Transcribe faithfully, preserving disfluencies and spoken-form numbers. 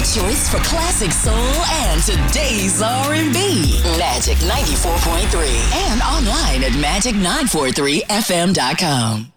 choice for classic soul and today's R and B. Magic ninety-four point three and online at magic nine four three f m dot com.